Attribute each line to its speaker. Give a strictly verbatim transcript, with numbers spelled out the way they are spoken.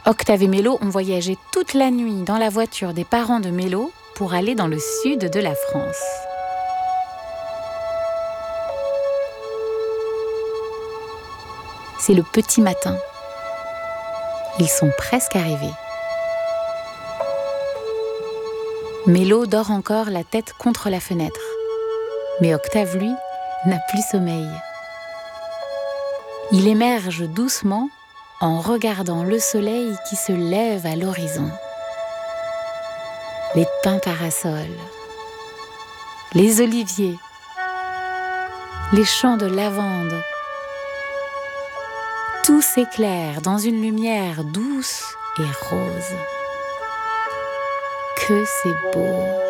Speaker 1: Octave et Mélo ont voyagé toute la nuit dans la voiture des parents de Mélo pour aller dans le sud de la France. C'est le petit matin. Ils sont presque arrivés. Mélo dort encore la tête contre la fenêtre. Mais Octave, lui, n'a plus sommeil. Il émerge doucement en regardant le soleil qui se lève à l'horizon. Les pins parasols, les oliviers, les champs de lavande, tout s'éclaire dans une lumière douce et rose. Que c'est beau!